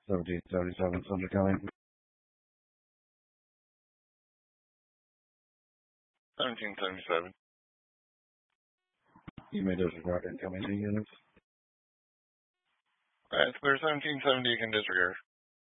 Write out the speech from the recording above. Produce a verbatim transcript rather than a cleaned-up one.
seventeen seventy-seven, Sumter County. seventeen seventy-seven. You may disregard incoming units. Alright, it's clear seventeen seventy, you can disregard.